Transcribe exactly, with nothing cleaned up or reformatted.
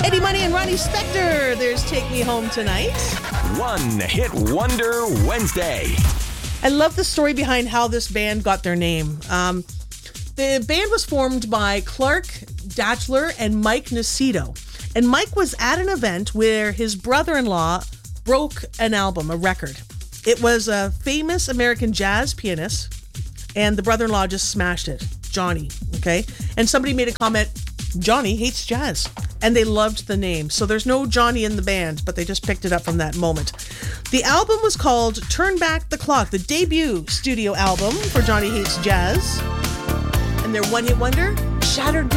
Eddie Money and Ronnie Spector. There's Take Me Home Tonight. One Hit Wonder Wednesday. I love the story behind how this band got their name. Um, the band was formed by Clark Datchler and Mike Nacito. And Mike was at an event where his brother-in-law broke an album, a record. It was a famous American jazz pianist, and the brother-in-law just smashed it, Johnny, okay? And somebody made a comment, Johnny hates jazz. And they loved the name. So there's no Johnny in the band, but they just picked it up from that moment. The album was called Turn Back the Clock, the debut studio album for Johnny Hates Jazz. And their one-hit wonder, Shattered